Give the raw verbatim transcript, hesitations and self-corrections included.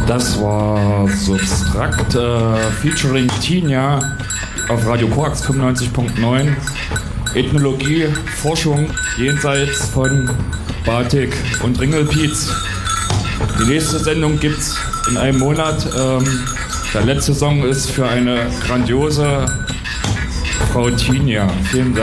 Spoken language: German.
Das war Substrakt äh, featuring Tinja auf Radio Koax fünfundneunzig Punkt neun. Ethnologie, Forschung jenseits von Batik und Ringelpiez. Die nächste Sendung gibt's in einem Monat. Ähm, der letzte Song ist für eine grandiose Frau Tinja. Vielen Dank.